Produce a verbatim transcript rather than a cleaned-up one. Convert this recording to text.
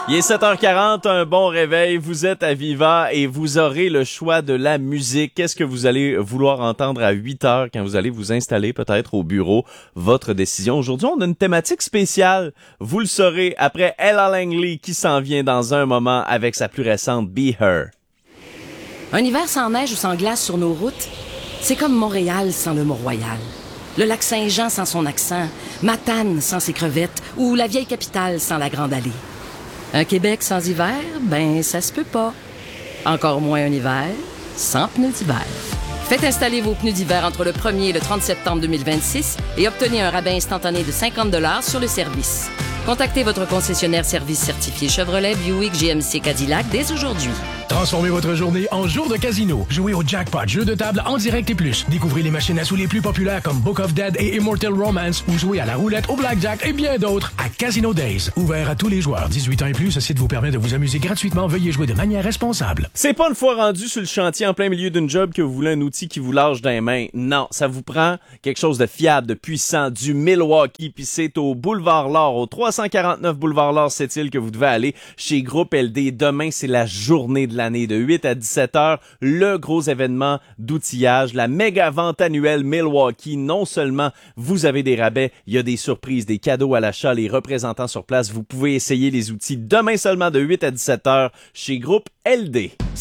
Il est sept heures quarante, un bon réveil, vous êtes à Viva et vous aurez le choix de la musique. Qu'est-ce que vous allez vouloir entendre à huit heures quand vous allez vous installer peut-être au bureau? Votre décision. Aujourd'hui, on a une thématique spéciale. Vous le saurez après Ella Langley qui s'en vient dans un moment avec sa plus récente Be Her. Un hiver sans neige ou sans glace sur nos routes, c'est comme Montréal sans le Mont-Royal. Le lac Saint-Jean sans son accent, Matane sans ses crevettes ou la vieille capitale sans la Grande Allée. Un Québec sans hiver, ben ça se peut pas. Encore moins un hiver sans pneus d'hiver. Faites installer vos pneus d'hiver entre le premier et le trente septembre deux mille vingt-six et obtenez un rabais instantané de cinquante dollars sur le service. Contactez votre concessionnaire service certifié Chevrolet, Buick, G M C, Cadillac dès aujourd'hui. Transformez votre journée en jour de casino. Jouez au Jackpot, jeu de table en direct et plus. Découvrez les machines à sous les plus populaires comme Book of Dead et Immortal Romance ou jouez à la roulette, au blackjack et bien d'autres à Casino Days. Ouvert à tous les joueurs. dix-huit ans et plus, ce site vous permet de vous amuser gratuitement. Veuillez jouer de manière responsable. C'est pas une fois rendu sur le chantier en plein milieu d'une job que vous voulez un outil qui vous lâche dans les mains. Non, ça vous prend quelque chose de fiable, de puissant, du Milwaukee. Puis c'est au Boulevard L'Or, au trois cent quarante-neuf Boulevard L'Or Sept-Îles que vous devez aller chez Groupe L D. Demain, c'est la journée de l'année de huit à dix-sept heures, le gros événement d'outillage, la méga vente annuelle Milwaukee. Non seulement vous avez des rabais, il y a des surprises, des cadeaux à l'achat, les représentants sur place. Vous pouvez essayer les outils demain seulement de huit à dix-sept heures chez Groupe L D.